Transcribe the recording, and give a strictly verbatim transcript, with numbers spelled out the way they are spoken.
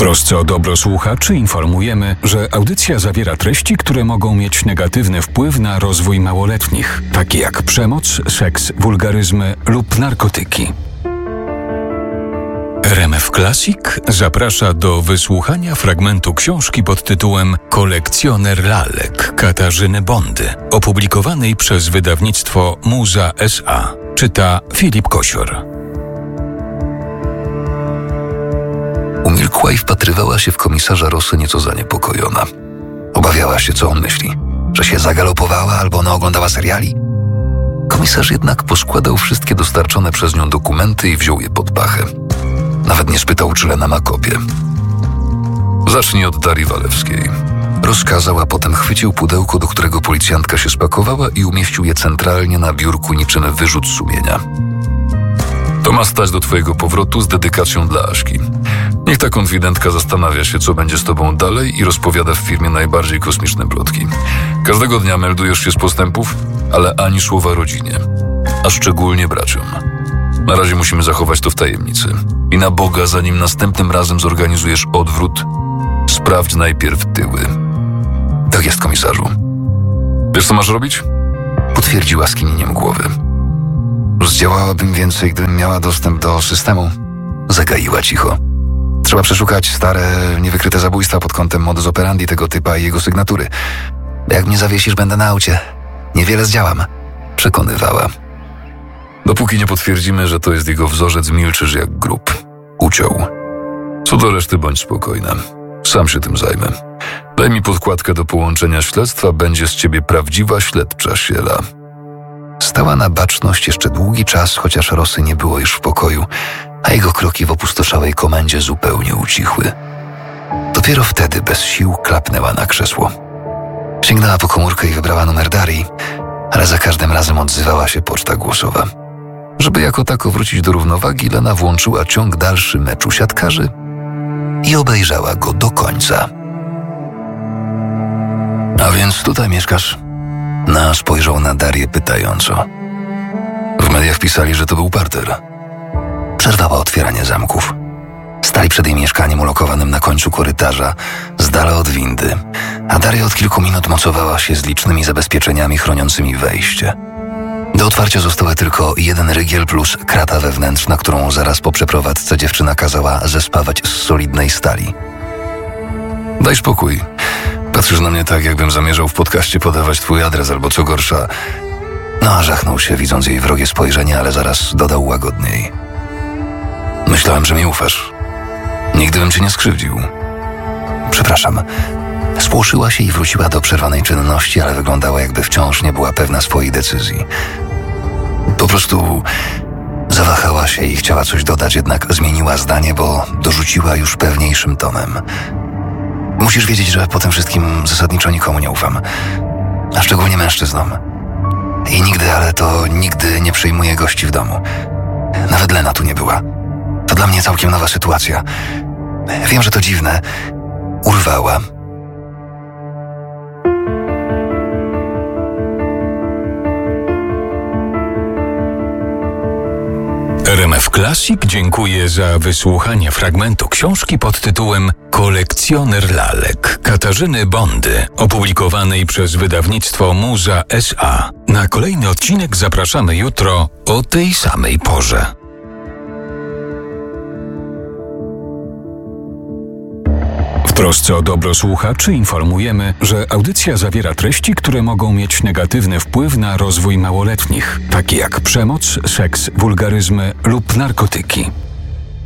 trosce o dobro słuchaczy informujemy, że audycja zawiera treści, które mogą mieć negatywny wpływ na rozwój małoletnich, takie jak przemoc, seks, wulgaryzmy lub narkotyki. R M F Classic zaprasza do wysłuchania fragmentu książki pod tytułem Kolekcjoner lalek Katarzyny Bondy, opublikowanej przez wydawnictwo Muza S A. Czyta Filip Kosior. Umilkła i wpatrywała się w komisarza Rossę nieco zaniepokojona. Obawiała się, co on myśli, że się zagalopowała albo ona oglądała seriali. Komisarz jednak poskładał wszystkie dostarczone przez nią dokumenty i wziął je pod pachę. Nawet nie spytał, czy Lena ma kopię. Zacznij od Darii Walewskiej. Rozkazał, a potem chwycił pudełko, do którego policjantka się spakowała i umieścił je centralnie na biurku niczym wyrzut sumienia. To ma stać do twojego powrotu z dedykacją dla Aśki. Niech ta konfidentka zastanawia się, co będzie z tobą dalej i rozpowiada w firmie najbardziej kosmiczne plotki. Każdego dnia meldujesz się z postępów, ale ani słowa rodzinie, a szczególnie braciom. Na razie musimy zachować to w tajemnicy. I na Boga, zanim następnym razem zorganizujesz odwrót, sprawdź najpierw tyły. Tak jest, komisarzu. Wiesz, co masz robić? Potwierdziła skinieniem głowy. Zdziałałabym więcej, gdybym miała dostęp do systemu. Zagaiła cicho. Trzeba przeszukać stare, niewykryte zabójstwa pod kątem modus operandi tego typa i jego sygnatury. Jak mnie zawiesisz, będę na aucie. Niewiele zdziałam. Przekonywała. Dopóki nie potwierdzimy, że to jest jego wzorzec, milczysz jak grób. Uciął. Co do reszty, bądź spokojna. Sam się tym zajmę. Daj mi podkładkę do połączenia śledztwa, będzie z ciebie prawdziwa śledcza siela. Stała na baczność jeszcze długi czas, chociaż Rossy nie było już w pokoju, a jego kroki w opustoszałej komendzie zupełnie ucichły. Dopiero wtedy bez sił klapnęła na krzesło. Sięgnęła po komórkę i wybrała numer Darii, ale za każdym razem odzywała się poczta głosowa. Żeby jako tako wrócić do równowagi, Lena włączyła ciąg dalszy meczu siatkarzy i obejrzała go do końca. A więc tutaj mieszkasz? Na spojrzał na Darię pytająco. W mediach pisali, że to był parter. Przerwała otwieranie zamków. Stali przed jej mieszkaniem ulokowanym na końcu korytarza, z dala od windy, a Daria od kilku minut mocowała się z licznymi zabezpieczeniami chroniącymi wejście. Do otwarcia zostały tylko jeden rygiel plus krata wewnętrzna, którą zaraz po przeprowadzce dziewczyna kazała zespawać z solidnej stali. Daj spokój. Patrzysz na mnie tak, jakbym zamierzał w podcaście podawać twój adres albo co gorsza. No, żachnął się, widząc jej wrogie spojrzenie, ale zaraz dodał łagodniej. Myślałem, że mi ufasz. Nigdy bym cię nie skrzywdził. Przepraszam. Spłoszyła się i wróciła do przerwanej czynności, ale wyglądała, jakby wciąż nie była pewna swojej decyzji. Po prostu zawahała się i chciała coś dodać, jednak zmieniła zdanie, bo dorzuciła już pewniejszym tonem. Musisz wiedzieć, że po tym wszystkim zasadniczo nikomu nie ufam. A szczególnie mężczyznom. I nigdy, ale to nigdy nie przyjmuję gości w domu. Nawet Lena tu nie była. To dla mnie całkiem nowa sytuacja. Wiem, że to dziwne. Urwała. R M F Classic dziękuję za wysłuchanie fragmentu książki pod tytułem Kolekcjoner lalek Katarzyny Bondy, opublikowanej przez wydawnictwo Muza S A. Na kolejny odcinek zapraszamy jutro o tej samej porze. W trosce o dobro słuchaczy informujemy, że audycja zawiera treści, które mogą mieć negatywny wpływ na rozwój małoletnich, takie jak przemoc, seks, wulgaryzmy lub narkotyki.